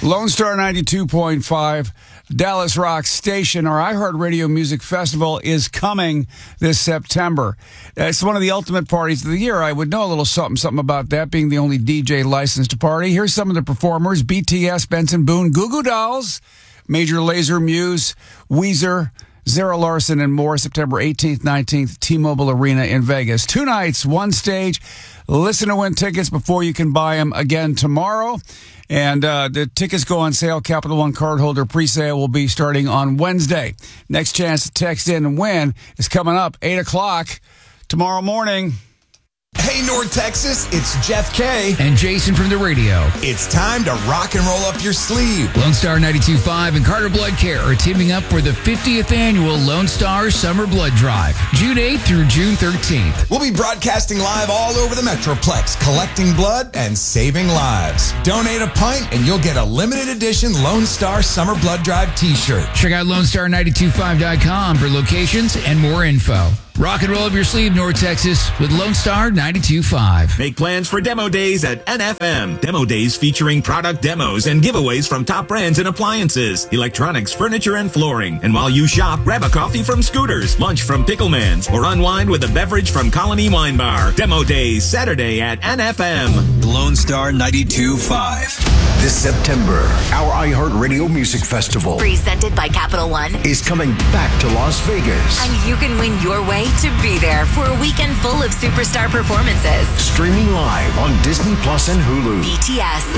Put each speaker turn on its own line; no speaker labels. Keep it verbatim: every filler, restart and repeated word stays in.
Lone Star ninety-two point five, Dallas Rock Station. Our iHeartRadio Music Festival is coming this September. It's one of the ultimate parties of the year. I would know a little something, something about that, being the only D J licensed to party. Here's some of the performers: B T S, Benson Boone, Goo Goo Dolls, Major Lazer, Muse, Weezer, Zara Larsson, and more. September eighteenth, nineteenth, T-Mobile Arena in Vegas. Two nights, one stage. Listen to win tickets before you can buy them again tomorrow. And uh, the tickets go on sale. Capital One cardholder presale will be starting on Wednesday. Next chance to text in and win is coming up eight o'clock tomorrow morning.
Hey, North Texas, it's Jeff K.
And Jason from the radio.
It's time to rock and roll up your sleeve.
Lone Star ninety-two point five and Carter Blood Care are teaming up for the fiftieth annual Lone Star Summer Blood Drive, June eighth through June thirteenth.
We'll be broadcasting live all over the Metroplex, collecting blood and saving lives. Donate a pint and you'll get a limited edition Lone Star Summer Blood Drive t-shirt.
Check out Lone Star ninety-two point five dot com for locations and more info. Rock and roll up your sleeve, North Texas, with Lone Star ninety-two point five.
Make plans for demo days at N F M. Demo days featuring product demos and giveaways from top brands and appliances, electronics, furniture, and flooring. And while you shop, grab a coffee from Scooters, lunch from Pickleman's, or unwind with a beverage from Colony Wine Bar. Demo days, Saturday at N F M.
Lone Star ninety-two point five. This September, our iHeartRadio Music Festival,
presented by Capital One,
is coming back to Las Vegas.
And you can win your way to be there for a weekend full of superstar performances.
Streaming live on Disney Plus and Hulu.
B T S,